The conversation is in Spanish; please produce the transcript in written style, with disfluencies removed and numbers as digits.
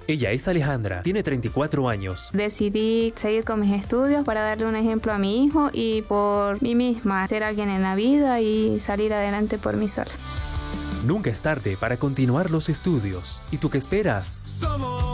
Ella es Alejandra, tiene 34 años. Decidí seguir con mis estudios para darle un ejemplo a mi hijo y por mí misma, ser alguien en la vida y salir adelante por mí sola. Nunca es tarde para continuar los estudios. ¿Y tú qué esperas?